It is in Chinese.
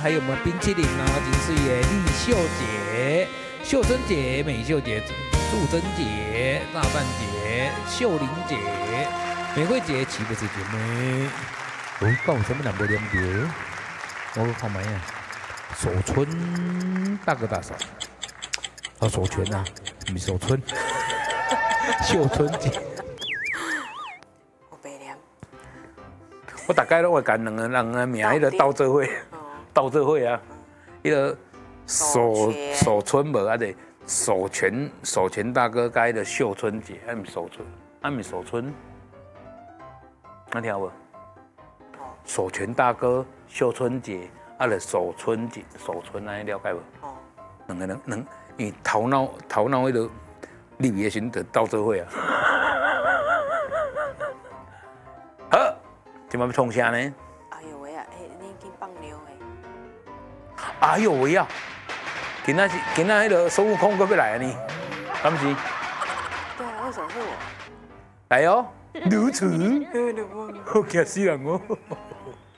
还有我们冰淇淋哦，金丝爷、立秀节、秀珍节、美秀节、祝珍节、大蛋节、秀玲节、玫瑰节、岂不是姐妹？哦，讲什么人不念着？我看卖啊，守春大哥大嫂，啊，守全啊，不是守春，秀春节。我大概都会讲两个名，迄个斗做伙，斗做伙啊，迄个守春无啊的守全大哥该的秀春节，还没守春，还没守春，那听无？守全大哥秀春节，啊了守春节，守春安尼了解无？两个人，因为头脑迄个立业时就斗做伙啊。好，今晚要创啥呢？ 哎呦喂啊，你已经放牛诶！ 哎呦喂啊！今仔迄个孙悟空搁要来啊呢，敢不是？ 对啊，为什么是我？ 来哦，如此，好惊死人哦！